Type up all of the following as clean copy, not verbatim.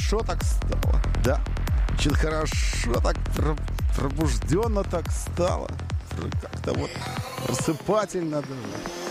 хорошо так стало, да? Что-то хорошо так пробужденно так стало. Как-то вот просыпательно даже.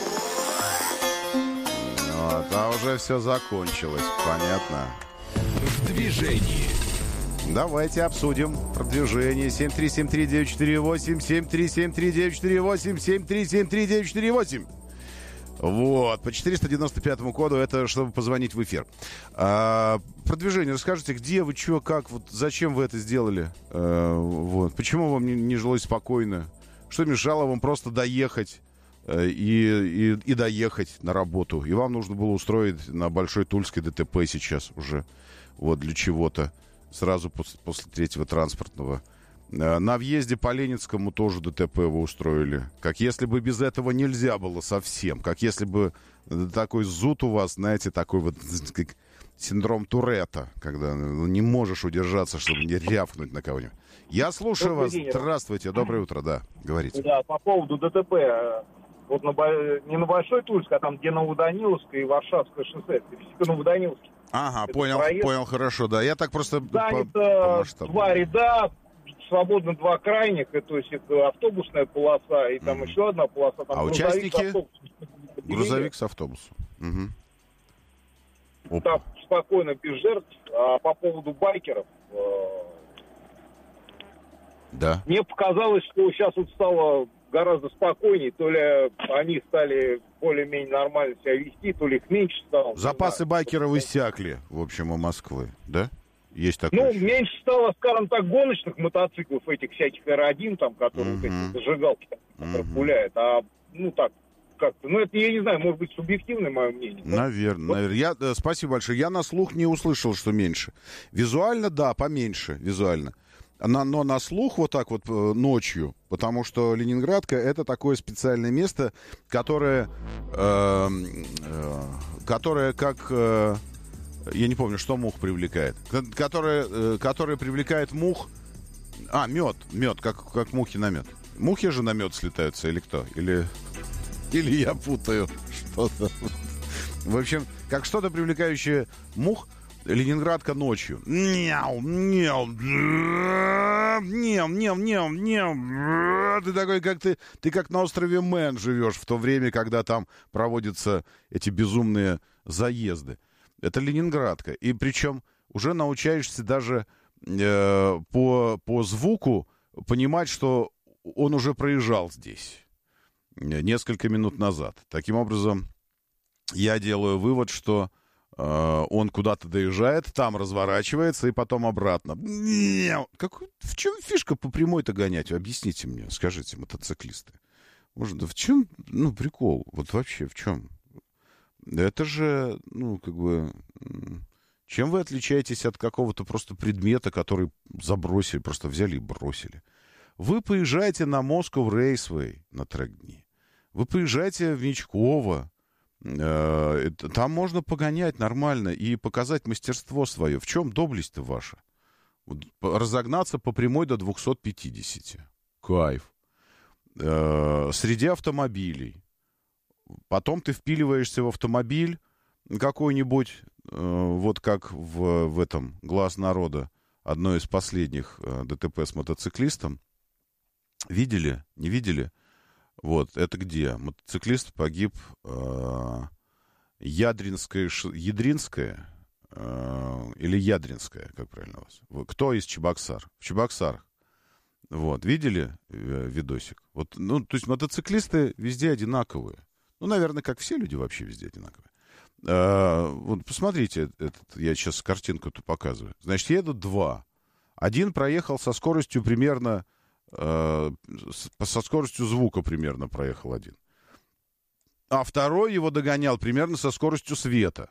Вот, а уже все закончилось, понятно. В движении. Давайте обсудим продвижение. 7373948, 7373948, 7373948. Вот, по 495 коду, это чтобы позвонить в эфир. Продвижение, расскажите, где вы, что, как, вот зачем вы это сделали? Вот, почему вам не жилось спокойно? Что мешало вам просто доехать и доехать на работу? И вам нужно было устроить на Большой Тульской ДТП сейчас уже, вот, для чего-то, сразу после третьего транспортного. На въезде по Ленинскому тоже ДТП вы устроили. Как если бы без этого нельзя было совсем. Как если бы такой зуд у вас, знаете, такой вот как синдром Туретта, когда не можешь удержаться, чтобы не рявкнуть на кого-нибудь. Я слушаю вас. Здравствуйте, доброе утро, да, говорите. Да, по поводу ДТП. Вот не на Большой Тульской, а там, где Новоданиловское и Варшавское шоссе. Новоданиловский. Ага, понял, хорошо, да. Я так просто... Занято два ряда, свободно два крайних, то есть это автобусная полоса, и там еще одна полоса. Там участники? Грузовик с автобусом. Угу. Там спокойно, без жертв. А по поводу байкеров... Да. Мне показалось, что сейчас вот стало гораздо спокойнее, то ли они стали более-менее нормально себя вести, то ли их меньше стало. Запасы байкеров иссякли, в общем, у Москвы, да? Есть такое? Ну, меньше стало, скажем так, гоночных мотоциклов, этих всяких R1, там, которые вот эти зажигалки, которые пуляют, а, ну, так, как-то, ну, это, я не знаю, может быть, субъективное мое мнение. Наверное. Спасибо большое. Я на слух не услышал, что меньше. Визуально, да, поменьше, визуально. Но на слух вот так вот ночью, потому что Ленинградка — это такое специальное место, которое как... я не помню, что мух привлекает. Которое привлекает мух... мед, как мухи на мед. Мухи же на мед слетаются или кто? Или я путаю что-то. В общем, как что-то привлекающее мух, Ленинградка ночью. Ты такой, как ты как на острове Мэн живешь в то время, когда там проводятся эти безумные заезды. Это Ленинградка. И причем уже научаешься даже по звуку понимать, что он уже проезжал здесь несколько минут назад. Таким образом, я делаю вывод, что он куда-то доезжает, там разворачивается и потом обратно. В чем фишка по прямой-то гонять? Объясните мне, скажите, мотоциклисты. Может, в чем, прикол? Вот вообще в чем? Это же, чем вы отличаетесь от какого-то просто предмета, который забросили, просто взяли и бросили? Вы поезжаете на Moscow Raceway на трек-дни. Вы поезжаете в Мечково. Там можно погонять нормально и показать мастерство свое. В чем доблесть-то ваша? Вот, разогнаться по прямой до 250. Кайф. Среди автомобилей. Потом ты впиливаешься в автомобиль какой-нибудь, вот как в этом «Глаз народа», одно из последних ДТП с мотоциклистом. Видели? Не видели? Вот, это где? Мотоциклист погиб Ядринская или Ядринская, как правильно у вас? Кто из Чебоксар? В Чебоксарах. Вот, видели видосик? Вот, то есть мотоциклисты везде одинаковые. Наверное, как все люди вообще везде одинаковые. Вот посмотрите, я сейчас картинку-то показываю. Значит, едут два. Один проехал со скоростью примерно... со скоростью звука примерно проехал один. А второй его догонял примерно со скоростью света.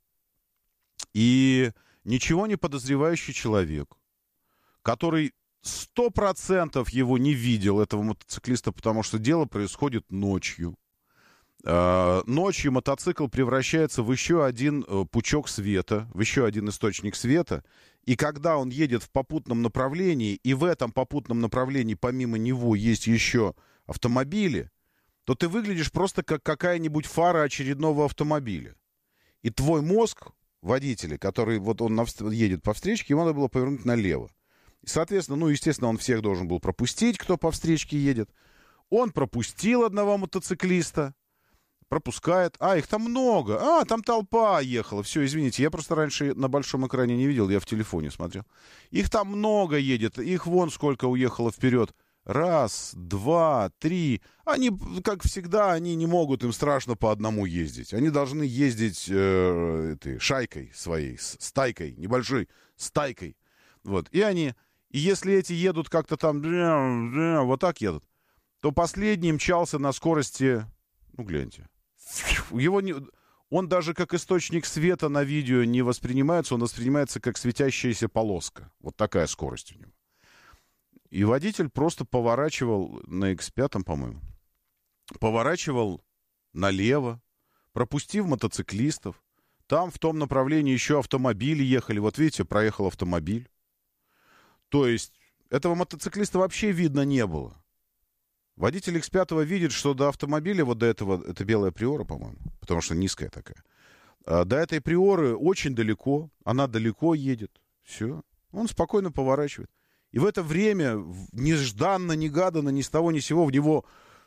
И ничего не подозревающий человек, который 100% его не видел, этого мотоциклиста, потому что дело происходит ночью. Ночью мотоцикл превращается в еще один пучок света, в еще один источник света. И когда он едет в попутном направлении, и в этом попутном направлении помимо него есть еще автомобили, то ты выглядишь просто как какая-нибудь фара очередного автомобиля. И твой мозг водители, которые, вот он едет по встречке, ему надо было повернуть налево. И, соответственно, ну, естественно, он всех должен был пропустить, кто по встречке едет. Он пропустил одного мотоциклиста, пропускает. Их там много. Там толпа ехала. Все, извините, я просто раньше на большом экране не видел, я в телефоне смотрел. Их там много едет, их вон сколько уехало вперед. 1, 2, 3. Они, как всегда, они не могут, им страшно по одному ездить. Они должны ездить шайкой своей, стайкой, небольшой стайкой. Вот. И если эти едут как-то там, вот так едут, то последний мчался на скорости, гляньте, он даже как источник света на видео не воспринимается, он воспринимается как светящаяся полоска. Вот такая скорость у него. И водитель просто поворачивал на X5, по-моему, поворачивал налево, пропустив мотоциклистов. Там в том направлении еще автомобили ехали. Вот видите, проехал автомобиль. То есть этого мотоциклиста вообще видно не было. Водитель X5 видит, что до автомобиля, вот до этого, это белая Приора, по-моему, потому что низкая такая. До этой Приоры очень далеко, она далеко едет. Все, он спокойно поворачивает. И в это время, нежданно-негаданно, ни с того ни с сего, в него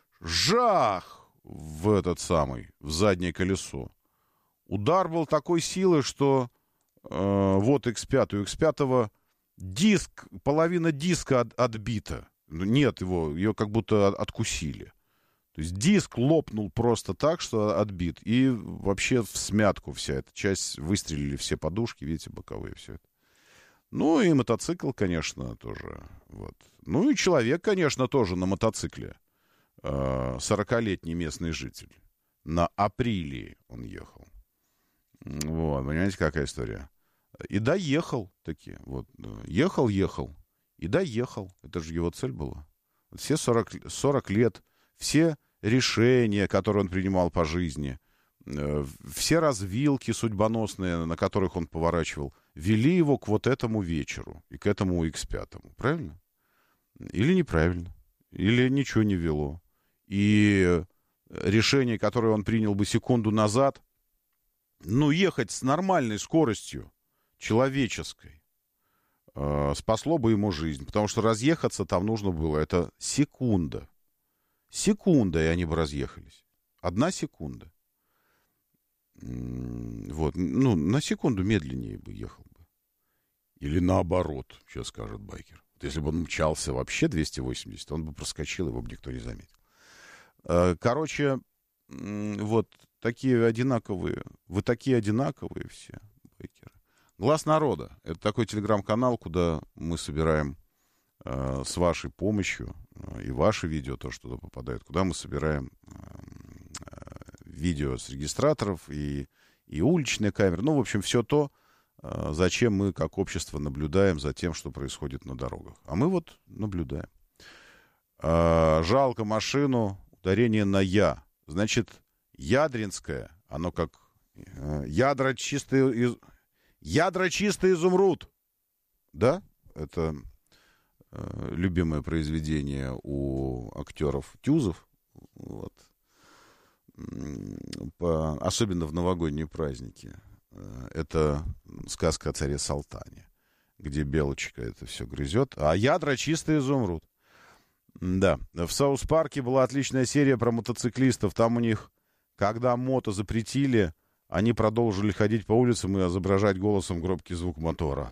жах в заднее колесо. Удар был такой силы, что вот X5, у X5 половина диска отбита. Нет, ее как будто откусили. То есть диск лопнул просто так, что отбит. И вообще в смятку вся эта часть, выстрелили все подушки, видите, боковые, все это. Ну и мотоцикл, конечно, тоже. Вот. Ну и человек, конечно, тоже на мотоцикле. 40-летний местный житель. На Априлии он ехал. Вот, понимаете, какая история? И доехал таки. Вот, ехал. И доехал. Это же его цель была. Все 40 лет, все решения, которые он принимал по жизни, все развилки судьбоносные, на которых он поворачивал, вели его к вот этому вечеру и к этому X5. Правильно? Или неправильно? Или ничего не вело? И решение, которое он принял бы секунду назад, ехать с нормальной скоростью, человеческой, спасло бы ему жизнь. Потому что разъехаться там нужно было. Это секунда. Секунда, и они бы разъехались. 1 секунда. Вот. На секунду медленнее бы ехал бы. Или наоборот, сейчас скажет байкер. Вот если бы он мчался вообще 280, он бы проскочил, его бы никто не заметил. Короче, вот такие одинаковые. Вы такие одинаковые все, байкеры. «Глаз народа» — это такой телеграм-канал, куда мы собираем с вашей помощью, и ваши видео тоже туда попадают, куда мы собираем видео с регистраторов и уличные камеры. В общем, все то, зачем мы как общество наблюдаем за тем, что происходит на дорогах. А мы вот наблюдаем. Жалко машину, ударение на «я». Значит, Ядринская, оно как ядра чистые... «Ядра чистый изумруд». Да? Это любимое произведение у актеров Тюзов. Вот. Особенно в новогодние праздники. Это сказка о царе Салтане, где белочка это все грызет. А ядра чистый изумруд. Да. В Саус-парке была отличная серия про мотоциклистов. Там у них, когда мото запретили, они продолжили ходить по улицам и изображать голосом громкий звук мотора.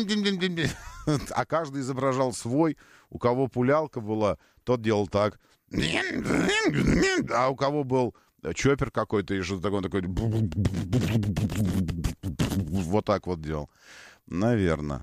А каждый изображал свой. У кого пулялка была, тот делал так. А у кого был чоппер какой-то, и что-то такое, вот так вот делал. Наверное.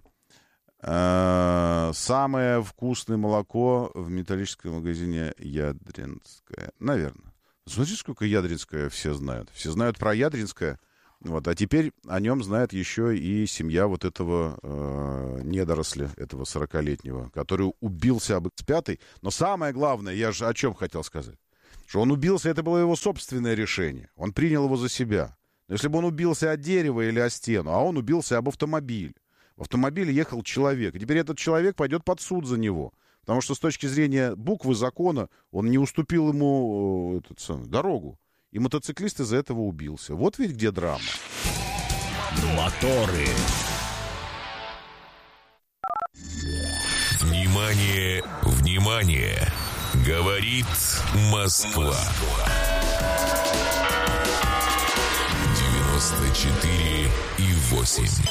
Самое вкусное молоко в металлическом магазине Ядринское. Наверное. Смотрите, сколько Ядринское все знают. Все знают про Ядринское. Вот. А теперь о нем знает еще и семья вот этого недоросля, этого 40-летнего, который убился об X5. Но самое главное, я же о чем хотел сказать. Что он убился, это было его собственное решение. Он принял его за себя. Но если бы он убился о дерево или о стену, а он убился об автомобиль. В автомобиле ехал человек. И теперь этот человек пойдет под суд за него. Потому что с точки зрения буквы закона он не уступил ему дорогу. И мотоциклист из-за этого убился. Вот ведь где драма. Моторы. Внимание, внимание! Говорит Москва. 94,8.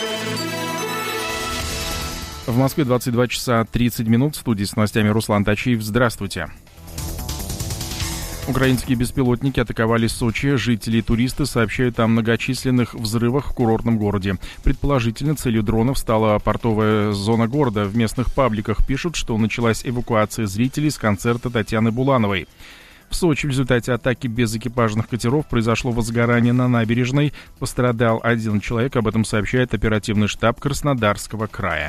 В Москве 22 часа 30 минут. В студии с новостями Руслан Тачиев. Здравствуйте. Украинские беспилотники атаковали Сочи. Жители и туристы сообщают о многочисленных взрывах в курортном городе. Предположительно, целью дронов стала портовая зона города. В местных пабликах пишут, что началась эвакуация зрителей с концерта Татьяны Булановой. В Сочи в результате атаки безэкипажных катеров произошло возгорание на набережной. Пострадал один человек. Об этом сообщает оперативный штаб Краснодарского края.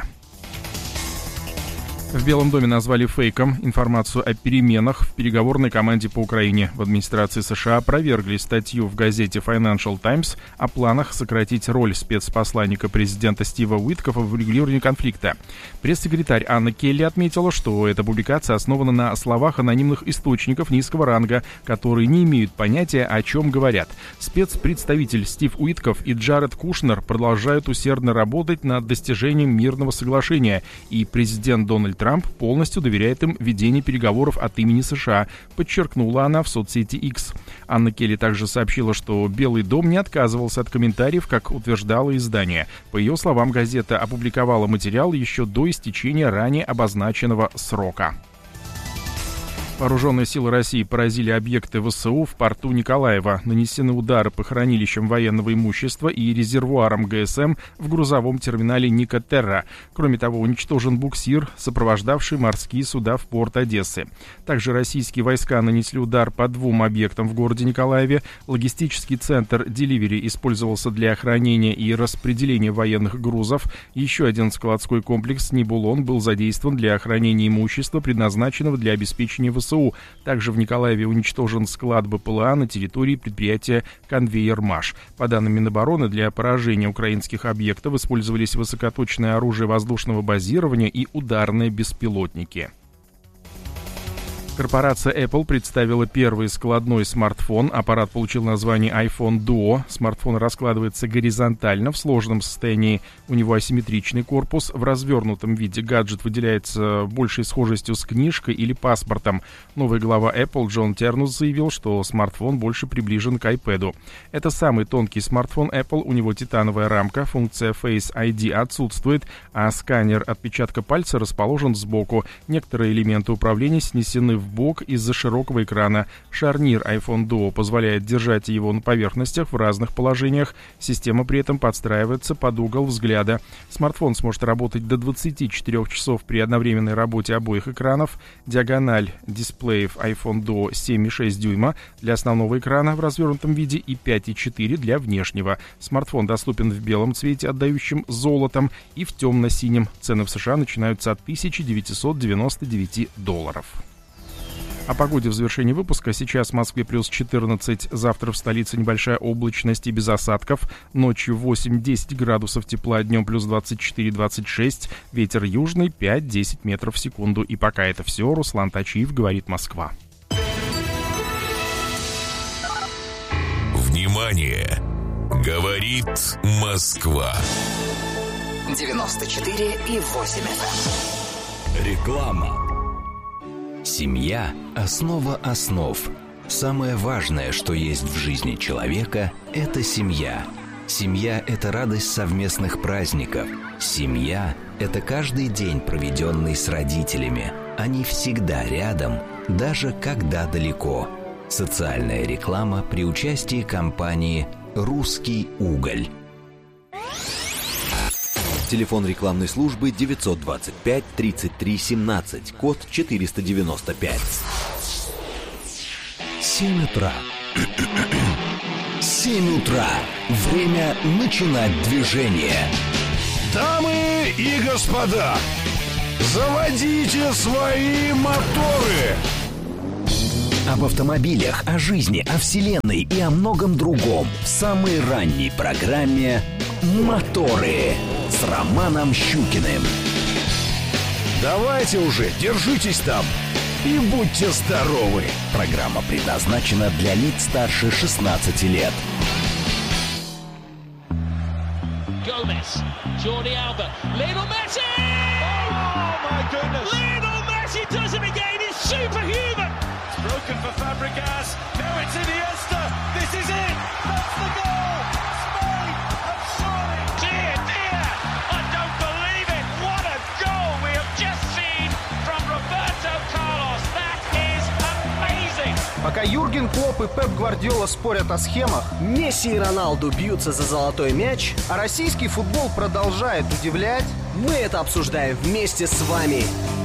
В Белом доме назвали фейком информацию о переменах в переговорной команде по Украине. В администрации США опровергли статью в газете Financial Times о планах сократить роль спецпосланника президента Стива Уиткофа в регулировании конфликта. Пресс-секретарь Анна Келли отметила, что эта публикация основана на словах анонимных источников низкого ранга, которые не имеют понятия, о чем говорят. Спецпредставитель Стив Уиткоф и Джаред Кушнер продолжают усердно работать над достижением мирного соглашения, и президент Дональд Трамп полностью доверяет им ведение переговоров от имени США, подчеркнула она в соцсети X. Анна Келли также сообщила, что Белый дом не отказывался от комментариев, как утверждало издание. По ее словам, газета опубликовала материал еще до истечения ранее обозначенного срока. Вооруженные силы России поразили объекты ВСУ в порту Николаева. Нанесены удары по хранилищам военного имущества и резервуарам ГСМ в грузовом терминале Ника-Терра. Кроме того, уничтожен буксир, сопровождавший морские суда в порт Одессы. Также российские войска нанесли удар по 2 объектам в городе Николаеве. Логистический центр «Деливери» использовался для охранения и распределения военных грузов. Еще один складской комплекс «Нибулон» был задействован для охранения имущества, предназначенного для обеспечения ВСУ. Также в Николаеве уничтожен склад БПЛА на территории предприятия «Конвейер МАШ». По данным Минобороны, для поражения украинских объектов использовались высокоточное оружие воздушного базирования и ударные беспилотники. Корпорация Apple представила первый складной смартфон. Аппарат получил название iPhone Duo. Смартфон раскладывается горизонтально в сложном состоянии. У него асимметричный корпус. В развернутом виде гаджет выделяется большей схожестью с книжкой или паспортом. Новый глава Apple Джон Тернус заявил, что смартфон больше приближен к iPad. Это самый тонкий смартфон Apple. У него титановая рамка, функция Face ID отсутствует, а сканер отпечатка пальца расположен сбоку. Некоторые элементы управления снесены в бок из-за широкого экрана. Шарнир iPhone Duo позволяет держать его на поверхностях в разных положениях. Система при этом подстраивается под угол взгляда. Смартфон сможет работать до 24 часов при одновременной работе обоих экранов. Диагональ дисплеев iPhone Duo 7,6 дюйма для основного экрана в развернутом виде и 5,4 для внешнего. Смартфон доступен в белом цвете, отдающем золотом, и в темно-синем. Цены в США начинаются от $1999. О погоде в завершении выпуска. Сейчас в Москве плюс 14, завтра в столице небольшая облачность и без осадков. Ночью 8-10 градусов тепла, днем плюс 24-26, ветер южный 5-10 метров в секунду. И пока это все, Руслан Тачиев, говорит Москва. Внимание! Говорит Москва. 94,8. Реклама. Семья – основа основ. Самое важное, что есть в жизни человека – это семья. Семья – это радость совместных праздников. Семья – это каждый день, проведенный с родителями. Они всегда рядом, даже когда далеко. Социальная реклама при участии компании «Русский уголь». Телефон рекламной службы 925 33 17, код 495. 7 утра. 7 утра. Время начинать движение. Дамы и господа, заводите свои моторы! Об автомобилях, о жизни, о вселенной и о многом другом в самой ранней программе «Моторы» с Романом Щукиным. Давайте уже, держитесь там и будьте здоровы. Программа предназначена для лиц старше 16 лет. pass. Jordi Alba. Lionel Messi! Oh my goodness! Lionel Messi does it again. He's superhuman. It's broken for Fabregas. Now it's Iniesta. This is it. That's the goal. Spain have surely. Dear, dear. I don't believe it. What a goal we have just seen from Roberto Carlos. That is amazing. Пока Юрген Клопп и Пеп Гвардиола спорят о схемах, Месси и Роналду бьются за золотой мяч, а российский футбол продолжает удивлять, мы это обсуждаем вместе с вами.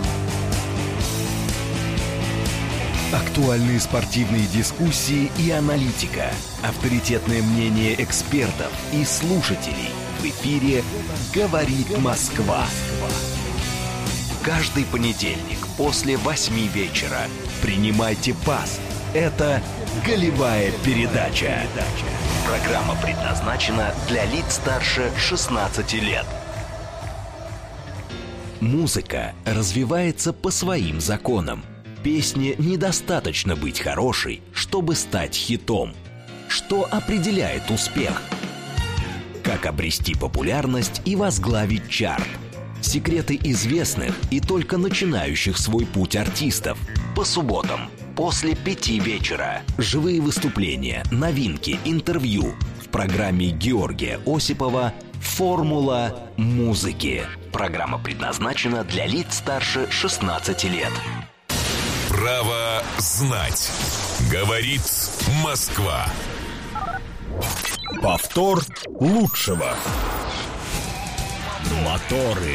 Актуальные спортивные дискуссии и аналитика. Авторитетное мнение экспертов и слушателей. В эфире «Говорит Москва». Каждый понедельник после 8 вечера. Принимайте пас. Это «Голевая передача». Программа предназначена для лиц старше 16 лет. Музыка развивается по своим законам. Песне недостаточно быть хорошей, чтобы стать хитом. Что определяет успех? Как обрести популярность и возглавить чарт? Секреты известных и только начинающих свой путь артистов. По субботам после 5 вечера. Живые выступления, новинки, интервью. В программе Георгия Осипова «Формула музыки». Программа предназначена для лиц старше 16 лет. Право знать. Говорит Москва. Повтор лучшего. Моторы.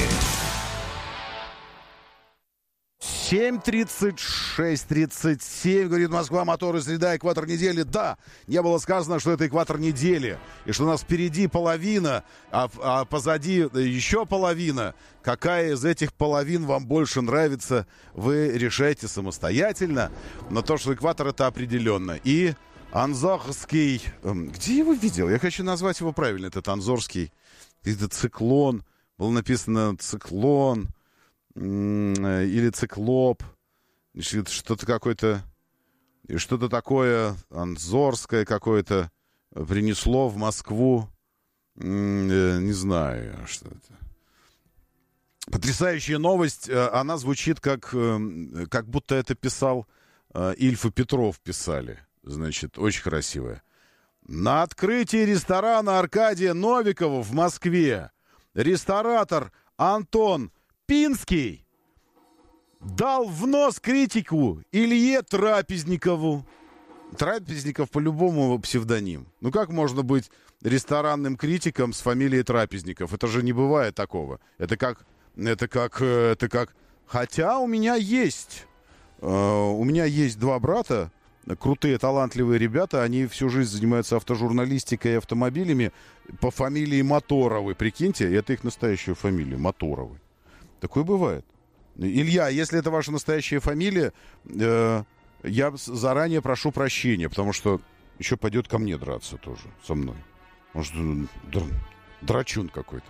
7:36:37, говорит Москва, моторы, среда, экватор недели. Да, не было сказано, что это экватор недели, и что у нас впереди половина, а позади еще половина. Какая из этих половин вам больше нравится, вы решайте самостоятельно. Но то, что экватор, это определенно. И Анзорский, где я его видел? Я хочу назвать его правильно, этот Анзорский. Это циклон, было написано циклон. Или циклоп, что-то какое-то, что-то такое анзорское какое-то принесло в Москву, не знаю, что это. Потрясающая новость, она звучит как будто это писал Ильф и Петров писали, значит, очень красивая. На открытии ресторана Аркадия Новикова в Москве ресторатор Антон Пинский дал в нос критику Илье Трапезникову. Трапезников по-любому псевдоним. Ну как можно быть ресторанным критиком с фамилией Трапезников? Это же не бывает такого. Это как... Хотя у меня есть два брата, крутые, талантливые ребята. Они всю жизнь занимаются автожурналистикой и автомобилями по фамилии Моторовы. Прикиньте, это их настоящая фамилия, Моторовы. Такое бывает. Илья, если это ваша настоящая фамилия, я заранее прошу прощения, потому что еще пойдет ко мне драться тоже со мной. Может, драчун какой-то.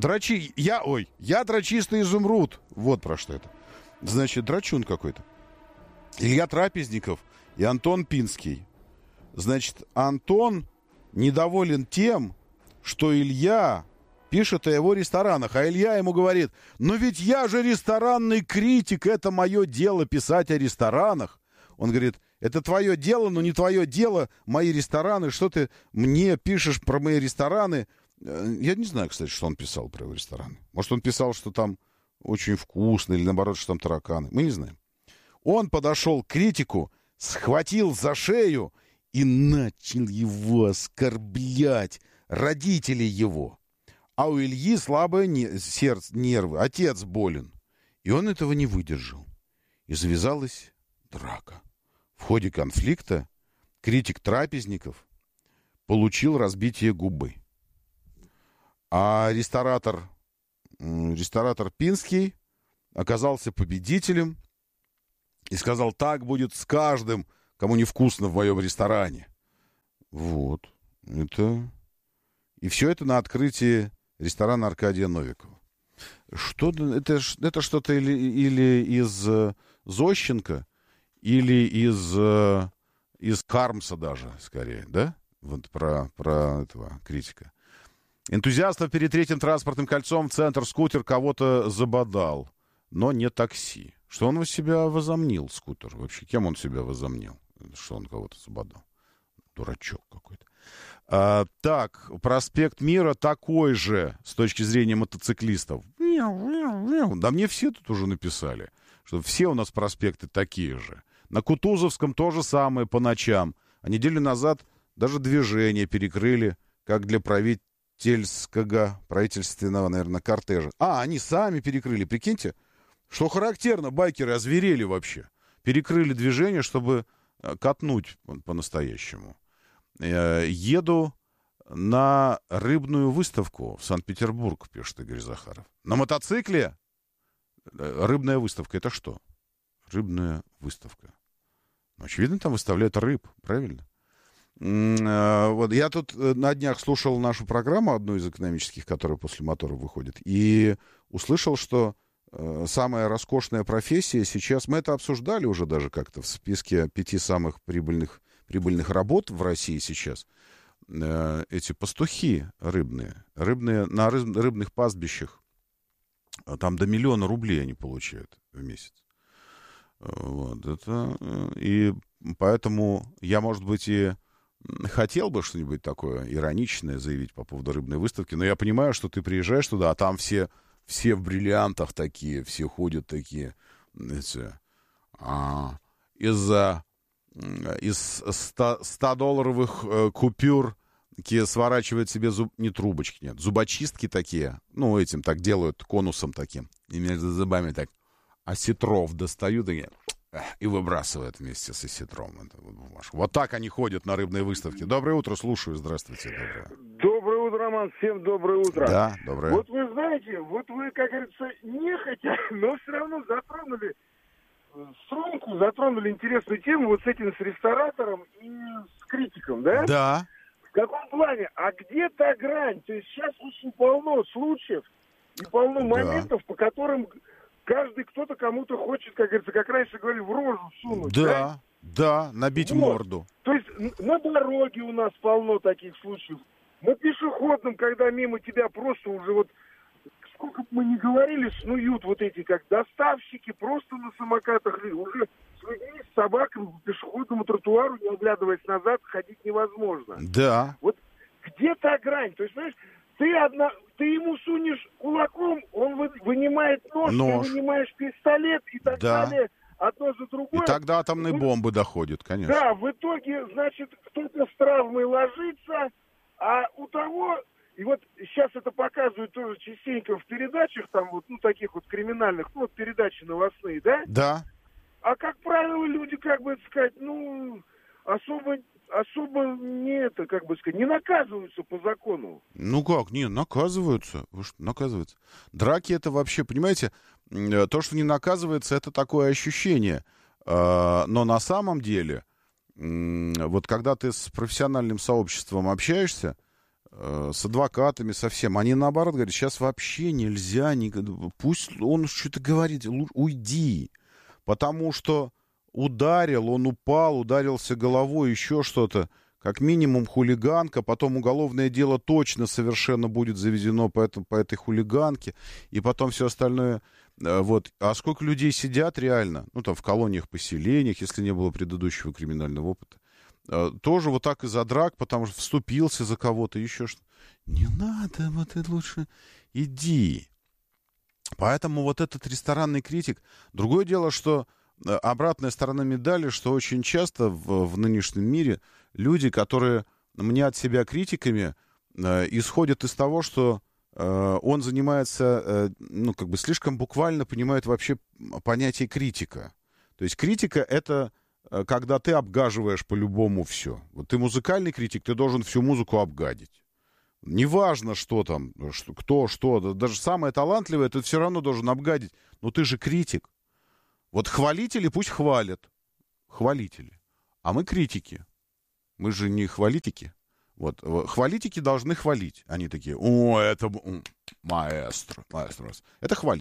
Я драчистый изумруд. Вот про что это. Значит, драчун какой-то. Илья Трапезников и Антон Пинский. Значит, Антон недоволен тем, что Илья пишет о его ресторанах, а Илья ему говорит: ну ведь я же ресторанный критик, это мое дело писать о ресторанах. Он говорит: это твое дело, но не твое дело мои рестораны, что ты мне пишешь про мои рестораны? Я не знаю, кстати, что он писал про его рестораны. Может, он писал, что там очень вкусно, или наоборот, что там тараканы. Мы не знаем. Он подошел к критику, схватил за шею и начал его оскорблять, родителей его. А у Ильи слабое сердце, нервы, отец болен. И он этого не выдержал. И завязалась драка. В ходе конфликта критик Трапезников получил разбитие губы. А ресторатор Пинский оказался победителем и сказал: так будет с каждым, кому невкусно в моем ресторане. Вот. Это... И все это на открытии ресторана Аркадия Новикова. Что это что-то или из Зощенко, или из Хармса даже, скорее, да? Вот про этого критика. Энтузиастов перед третьим транспортным кольцом в центр скутер кого-то забодал, но не такси. Что он из себя возомнил, скутер? Вообще, кем он себя возомнил? Что он кого-то забодал? Дурачок какой-то. Так, проспект Мира такой же с точки зрения мотоциклистов. Да мне все тут уже написали, что все у нас проспекты такие же. На Кутузовском то же самое по ночам. А неделю назад даже движение перекрыли, как для правительственного, наверное, кортежа. Они сами перекрыли, прикиньте. Что характерно, байкеры озверели вообще. Перекрыли движение, чтобы катнуть по-настоящему. Еду на рыбную выставку в Санкт-Петербург, пишет Игорь Захаров. На мотоцикле? Рыбная выставка. Это что? Рыбная выставка. Ну, очевидно, там выставляют рыб, правильно? Вот я тут на днях слушал нашу программу, одну из экономических, которая после мотора выходит, и услышал, что самая роскошная профессия сейчас, мы это обсуждали уже даже как-то в списке 5 самых прибыльных работ в России сейчас, эти пастухи рыбные на рыбных пастбищах, там до 1 миллиона рублей они получают в месяц. Вот это, и поэтому я, может быть, и хотел бы что-нибудь такое ироничное заявить по поводу рыбной выставки, но я понимаю, что ты приезжаешь туда, а там все в бриллиантах такие, все ходят такие, знаете, из 100-долларовых купюр такие сворачивают себе не трубочки, нет, зубочистки такие, ну, этим так делают, конусом таким, и между зубами так осетров достают и выбрасывают вместе с осетром. Вот так они ходят на рыбные выставки. Доброе утро, слушаю, здравствуйте. Доброе утро, Роман, всем доброе утро. Да, доброе. Вот вы знаете, вот вы, как говорится, нехотя, но все равно затронули интересную тему вот с этим, с ресторатором и с критиком, да? Да. В каком плане? А где та грань? То есть сейчас очень полно случаев и полно моментов, по которым каждый кто-то кому-то хочет, как говорится, как раньше говорили, в рожу сунуть. Да, набить морду. То есть на дороге у нас полно таких случаев. На пешеходном, когда мимо тебя просто уже вот, сколько бы мы ни говорили, снуют вот эти, как доставщики, просто на самокатах, уже с людьми, с собаками по пешеходному тротуару, не оглядываясь назад, ходить невозможно. Да. Вот где та грань? То есть, знаешь, ты ему сунешь кулаком, он вынимает нож, ты вынимаешь пистолет и так далее, одно за другое. И тогда атомные бомбы доходят, конечно. Да, в итоге, значит, кто-то с травмой ложится, а у того, и вот сейчас это показывают тоже частенько в передачах, там вот, ну, таких вот криминальных, ну, вот передачи новостные, да? Да. А, как правило, люди, как бы сказать, ну, особо не наказываются по закону. Ну как, не, наказываются. Наказываются. Драки это вообще, понимаете, то, что не наказывается, это такое ощущение. Но на самом деле, вот когда ты с профессиональным сообществом общаешься, с адвокатами, со всем, они наоборот говорят, сейчас вообще нельзя, пусть он что-то говорит, уйди. Потому что ударил, он упал, ударился головой, еще что-то. Как минимум хулиганка, потом уголовное дело точно совершенно будет заведено по этой хулиганке, и потом все остальное. Вот. А сколько людей сидят реально, ну там в колониях, поселениях, если не было предыдущего криминального опыта, тоже вот так из-за драк, потому что вступился за кого-то, еще что-то. Не надо, вот это лучше иди. Поэтому вот этот ресторанный критик. Другое дело, что обратная сторона медали, что очень часто в нынешнем мире люди, которые мнят себя критиками, исходят из того, что он занимается, ну, как бы слишком буквально понимает вообще понятие критика. То есть критика — это когда ты обгаживаешь по-любому все. Вот ты музыкальный критик, ты должен всю музыку обгадить. Неважно, что там, кто, что, даже самое талантливое, ты все равно должен обгадить. Но ты же критик. Вот хвалители пусть хвалят. Хвалители. А мы критики. Мы же не хвалитики. Вот. Хвалитики должны хвалить. Они такие, это маэстро. Это хвалитик.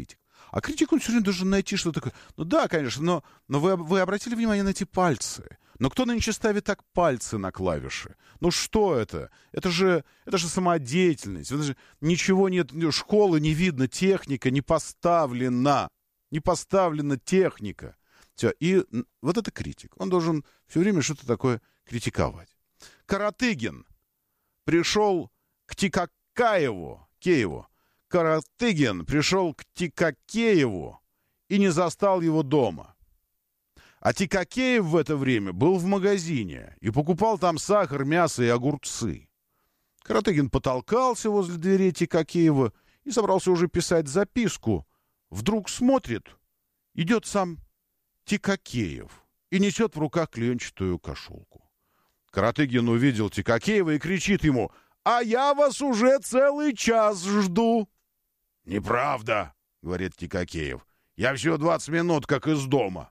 А критик, он все время должен найти что-то такое. Ну да, конечно, но вы обратили внимание на эти пальцы? Но кто нынче ставит так пальцы на клавиши? Ну что это? Это же самодеятельность. Это же ничего нет, школы не видно, техника не поставлена. Не поставлена техника. Все. И вот это критик. Он должен все время что-то такое критиковать. Каратыгин пришел к Кееву. Каратыгин пришел к Тикакееву и не застал его дома. А Тикакеев в это время был в магазине и покупал там сахар, мясо и огурцы. Каратыгин потолкался возле дверей Тикакеева и собрался уже писать записку. Вдруг смотрит, идет сам Тикакеев и несет в руках клеенчатую кошелку. Каратыгин увидел Тикакеева и кричит ему: «А я вас уже целый час жду!» «Неправда», — говорит Тикакеев, — «я всего 20 минут как из дома».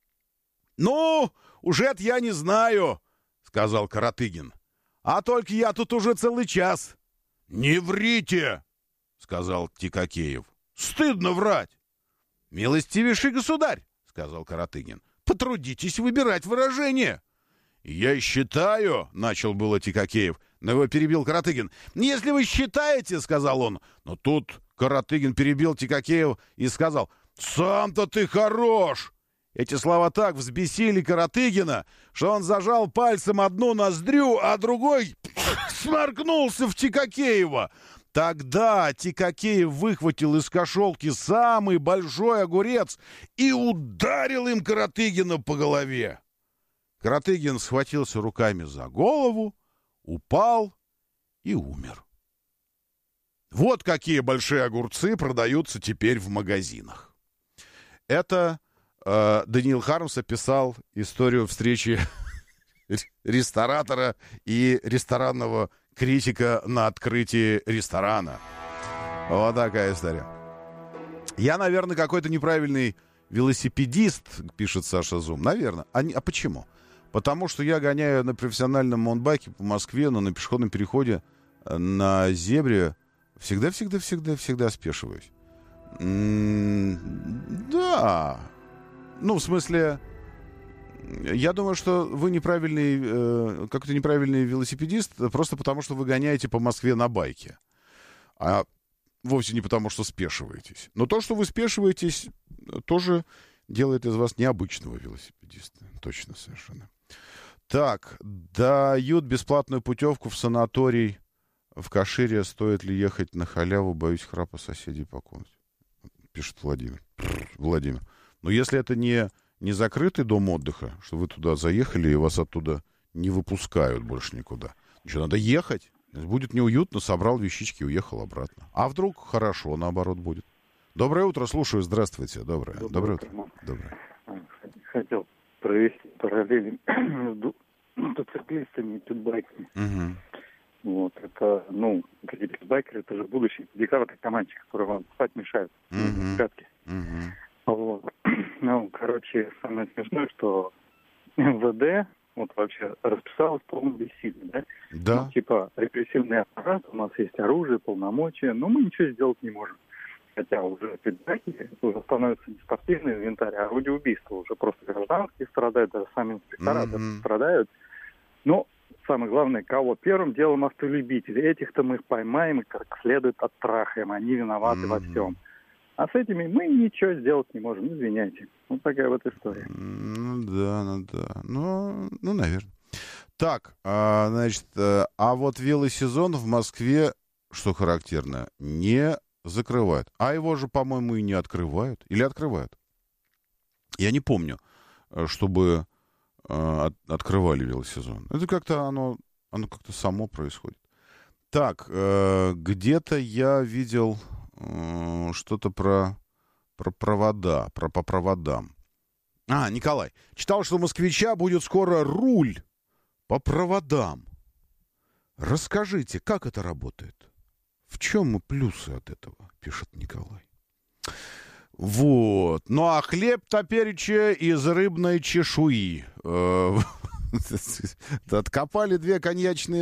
«Ну, уже-то я не знаю», — сказал Каратыгин. «А только я тут уже целый час». «Не врите», — сказал Тикакеев. «Стыдно врать». «Милостивейший государь», — сказал Каратыгин, — «потрудитесь выбирать выражение». «Я считаю», — начал было Тикакеев, но его перебил Каратыгин. «Если вы считаете», — сказал он. Но тут Каратыгин перебил Тикакеев и сказал: «Сам-то ты хорош!» Эти слова так взбесили Каратыгина, что он зажал пальцем одну ноздрю, а другой сморкнулся в Тикакеева. Тогда Тикакеев выхватил из кошелки самый большой огурец и ударил им Каратыгина по голове. Каратыгин схватился руками за голову, упал и умер. Вот какие большие огурцы продаются теперь в магазинах. Это Даниил Хармс описал историю встречи ресторатора и ресторанного критика на открытии ресторана. Вот такая история. Я, наверное, какой-то неправильный велосипедист, пишет Саша Зум. Наверное. А почему? Потому что я гоняю на профессиональном маунтбайке по Москве, но на пешеходном переходе на зебре всегда спешиваюсь. Да. Ну, в смысле, я думаю, что вы неправильный, какой-то неправильный велосипедист, просто потому, что вы гоняете по Москве на байке. А вовсе не потому, что спешиваетесь. Но то, что вы спешиваетесь, тоже делает из вас необычного велосипедиста. Точно, совершенно. Так, дают бесплатную путевку в санаторий в Кашире. Стоит ли ехать на халяву? Боюсь храпа соседей по комнате. Пишет Владимир. Но если это не закрытый дом отдыха, что вы туда заехали и вас оттуда не выпускают больше никуда. Еще надо ехать. Будет неуютно, собрал вещички и уехал обратно. А вдруг хорошо, наоборот, будет. Доброе утро, слушаю. Здравствуйте. Доброе утро. Доброе. Хотел провести параллель между мотоциклистами и питбайками. Угу. Вот, это, питбайкеры, это же будущие декабрь команде, которые вам спать мешают. Пятки. Вот. Самое смешное, что МВД вообще расписалось в полном бессилии, да? Да. Репрессивный аппарат, у нас есть оружие, полномочия, но мы ничего сделать не можем. Хотя уже питбайки уже становятся не спортивный инвентарь, а орудие убийства. Уже просто гражданские страдают, даже сами инспектора страдают. Но самое главное, кого? Первым делом автолюбители. Этих-то мы их поймаем и как следует оттрахаем. Они виноваты во всем. А с этими мы ничего сделать не можем, извиняйте. Вот такая вот история. Да. Ну, наверное. Так, значит, а вот велосезон в Москве, что характерно, не закрывают. А его же, по-моему, и не открывают. Или открывают? Я не помню, чтобы открывали велосезон. Это как-то оно как-то само происходит. Так, где-то я видел что-то про провода, по проводам. Николай. Читал, что у москвича будет скоро руль по проводам. Расскажите, как это работает? В чем плюсы от этого, пишет Николай. Вот. Ну, а хлеб топереча из рыбной чешуи. Откопали 2 коньячные